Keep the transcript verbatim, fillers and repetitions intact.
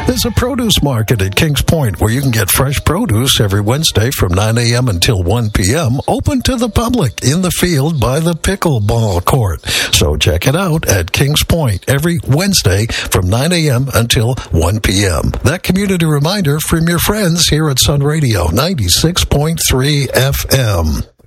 There's a produce market at Kings Point where you can get fresh produce every Wednesday from nine a.m. until one p.m. open to the public in the field by the pickleball court. So check it out at Kings Point every Wednesday from nine a.m. until one p.m. That community reminder from your friends here at Sun Radio ninety-six point three F M.